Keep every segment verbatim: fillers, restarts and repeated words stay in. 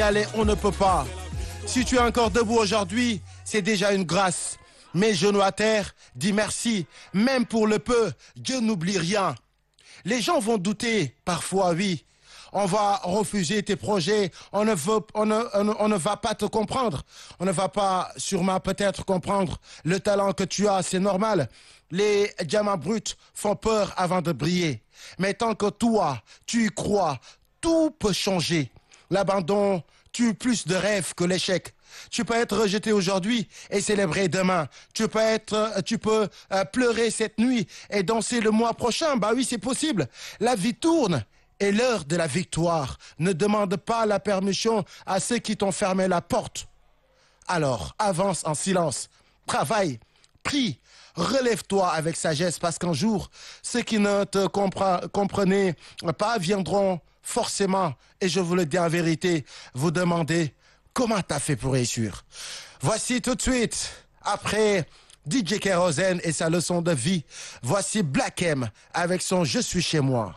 Allez, on ne peut pas. Si tu es encore debout aujourd'hui, c'est déjà une grâce. Mets genoux à terre, dis merci. Même pour le peu, Dieu n'oublie rien. Les gens vont douter, parfois, oui. On va refuser tes projets, on ne, veut, on, ne, on, ne, on ne va pas te comprendre. On ne va pas sûrement peut-être comprendre le talent que tu as, c'est normal. Les diamants bruts font peur avant de briller. Mais tant que toi, tu y crois, tout peut changer. L'abandon tue plus de rêves que l'échec. Tu peux être rejeté aujourd'hui et célébrer demain. Tu peux être, tu peux euh, pleurer cette nuit et danser le mois prochain. Bah oui, c'est possible. La vie tourne et l'heure de la victoire. Ne demande pas la permission à ceux qui t'ont fermé la porte. Alors, avance en silence. Travaille, prie, relève-toi avec sagesse parce qu'un jour, ceux qui ne te compre- comprenaient pas viendront forcément, et je vous le dis en vérité, vous demander comment t'as fait pour réussir. Voici tout de suite, après D J Kérosène et sa leçon de vie, voici Black M avec son Je suis chez moi.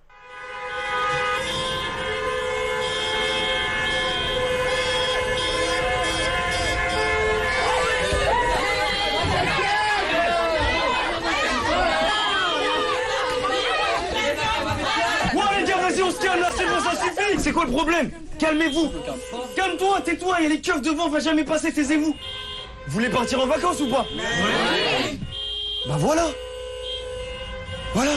C'est quoi le problème? Calmez-vous. Calme-toi, tais-toi, il y a les keufs devant, on va jamais passer, taisez-vous. Vous voulez partir en vacances ou pas? Oui. Bah voilà. Voilà.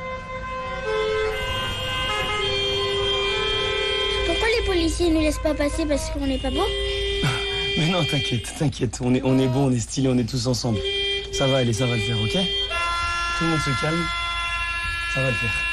Pourquoi les policiers ne nous laissent pas passer parce qu'on n'est pas beau? Mais non, t'inquiète, t'inquiète, on est, on est beau, on est stylé, on est tous ensemble. Ça va aller, ça va le faire, ok? Tout le monde se calme, ça va le faire.